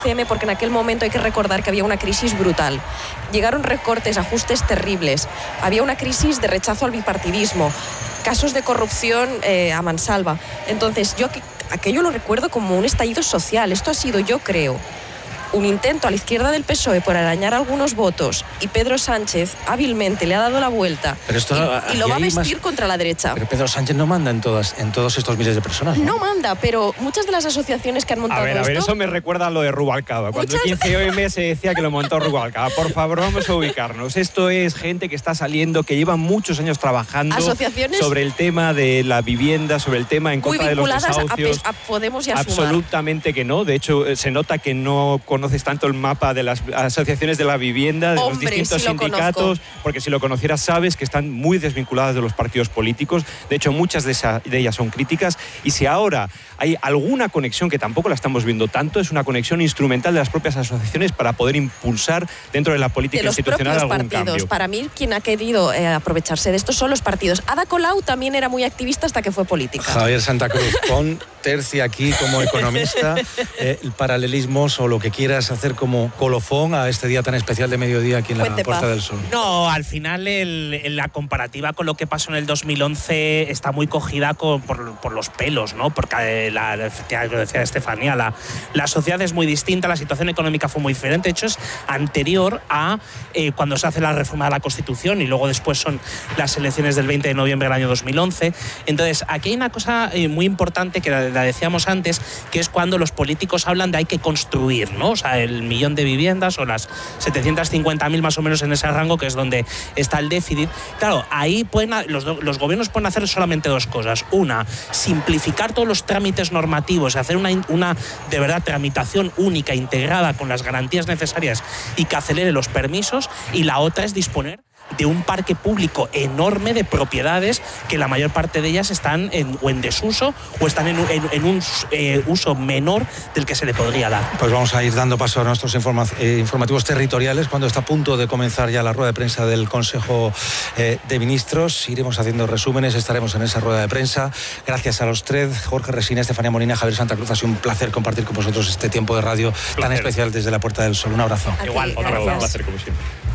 porque en aquel momento hay que recordar que había una crisis brutal. Llegaron recortes, ajustes terribles. Había una crisis de rechazo al bipartidismo, casos de corrupción a mansalva. Entonces, aquello lo recuerdo como un estallido social. Esto ha sido, yo creo, un intento a la izquierda del PSOE por arañar algunos votos, y Pedro Sánchez hábilmente le ha dado la vuelta y lo va a vestir contra la derecha. Pero Pedro Sánchez no manda en todos estos miles de personas, ¿no? No manda, pero muchas de las asociaciones que han montado A ver, eso me recuerda a lo de Rubalcaba. Cuando el 15M se decía que lo montó Rubalcaba. Por favor, vamos a ubicarnos. Esto es gente que está saliendo, que lleva muchos años trabajando sobre el tema de la vivienda, sobre el tema en contra de los desahucios. A Podemos y a Absolutamente que no. De hecho, se nota que no conoces tanto el mapa de las asociaciones de la vivienda, de los distintos sindicatos, porque si lo conocieras sabes que están muy desvinculadas de los partidos políticos. De hecho, muchas de ellas son críticas, y si ahora hay alguna conexión, que tampoco la estamos viendo tanto, es una conexión instrumental de las propias asociaciones para poder impulsar dentro de la política institucional algún partidos. Cambio. Para mí, quien ha querido aprovecharse de esto son los partidos. Ada Colau también era muy activista hasta que fue política. Javier Santa Cruz, pon tercia aquí como economista, paralelismos o lo que quieras hacer como colofón a este día tan especial de mediodía aquí en la Puerta del Sol. No, al final la comparativa con lo que pasó en el 2011 está muy cogida por los pelos, ¿no? Porque lo decía Estefanía, la sociedad es muy distinta, la situación económica fue muy diferente. De hecho, es anterior a cuando se hace la reforma de la Constitución, y luego después son las elecciones del 20 de noviembre del año 2011. Entonces, aquí hay una cosa muy importante que la decíamos antes, que es cuando los políticos hablan de hay que construir, ¿no? O sea, el 1.000.000 de viviendas o las 750.000 más o menos en ese rango, que es donde está el déficit. Claro, ahí los gobiernos pueden hacer solamente dos cosas. Una, simplificar todos los trámites normativos, hacer una de verdad tramitación única, integrada, con las garantías necesarias y que acelere los permisos. Y la otra es disponer de un parque público enorme de propiedades que la mayor parte de ellas están en desuso o están en un uso menor del que se le podría dar. Pues vamos a ir dando paso a nuestros informativos territoriales cuando está a punto de comenzar ya la rueda de prensa del Consejo de Ministros. Iremos haciendo resúmenes, estaremos en esa rueda de prensa. Gracias a los tres, Jorge Resina, Estefanía Molina, Javier Santa Cruz. Ha sido un placer compartir con vosotros este tiempo de radio tan especial desde la Puerta del Sol. Un abrazo. Igual, un placer como siempre.